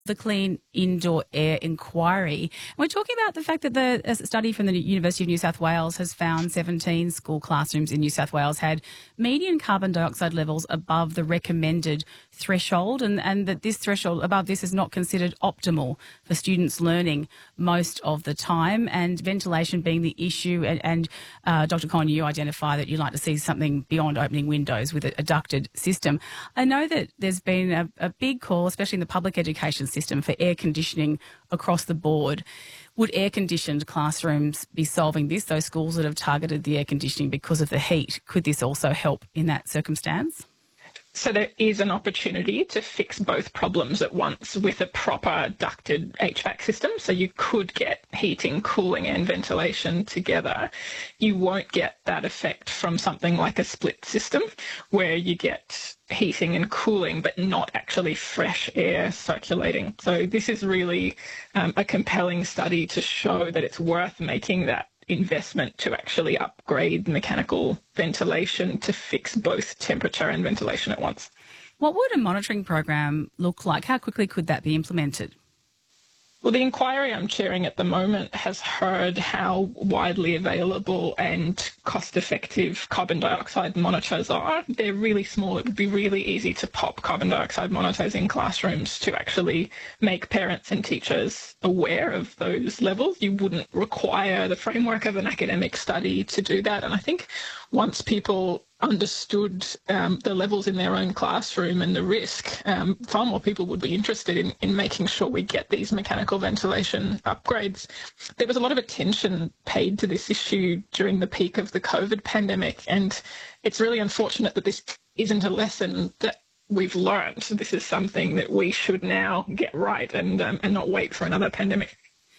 the Clean Indoor Air Inquiry. We're talking about the fact that a study from the University of New South Wales has found 17 school classrooms in New South Wales had median carbon dioxide levels above the recommended threshold, and that this threshold above this is not considered optimal for students learning most of the time, and ventilation being the issue. And Dr. Cohen, you identify that you'd like to see something beyond opening windows with a ducted system. I know that there's been a big call, especially in the public education system, for air conditioning across the board. Would air-conditioned classrooms be solving this? Those schools that have targeted the air conditioning because of the heat, could this also help in that circumstance? So there is an opportunity to fix both problems at once with a proper ducted HVAC system. So you could get heating, cooling and ventilation together. You won't get that effect from something like a split system where you get heating and cooling but not actually fresh air circulating. So this is really a compelling study to show that it's worth making that investment to actually upgrade mechanical ventilation to fix both temperature and ventilation at once. What would a monitoring program look like? How quickly could that be implemented? Well, the inquiry I'm chairing at the moment has heard how widely available and cost-effective carbon dioxide monitors are. They're really small. It would be really easy to pop carbon dioxide monitors in classrooms to actually make parents and teachers aware of those levels. You wouldn't require the framework of an academic study to do that. And I think once people understood the levels in their own classroom and the risk, far more people would be interested in making sure we get these mechanical ventilation upgrades. There was a lot of attention paid to this issue during the peak of the COVID pandemic, and it's really unfortunate that this isn't a lesson that we've learned. This is something that we should now get right and not wait for another pandemic.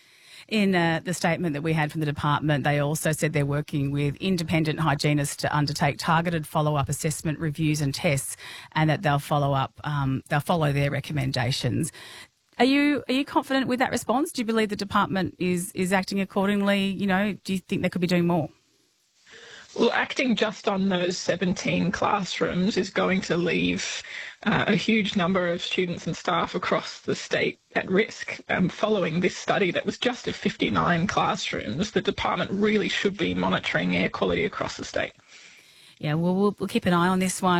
In the statement that we had from the department, they also said they're working with independent hygienists to undertake targeted follow-up assessment reviews and tests, and that they'll follow their recommendations. Are you confident with that response? Do you believe the department is acting accordingly? You know, do you think they could be doing more? Well, acting just on those 17 classrooms is going to leave a huge number of students and staff across the state at risk. Following this study that was just of 59 classrooms, the department really should be monitoring air quality across the state. Yeah, well, we'll keep an eye on this one.